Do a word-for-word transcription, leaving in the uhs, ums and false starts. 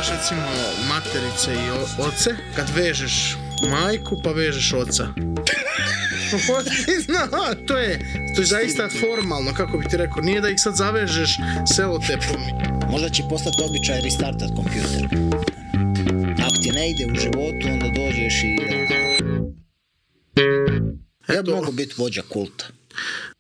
imaš recimo materice i o- oce, kad vežeš majku pa vežeš oca. Ti zna, to je, to je zaista formalno, kako bi ti rekao, nije da ih sad zavežeš selotepom. Možda će postati običaj restartat kompjuter. Ako ti ne ide u životu, onda dođeš i... Ja bi Eto. mogu biti vođa kulta.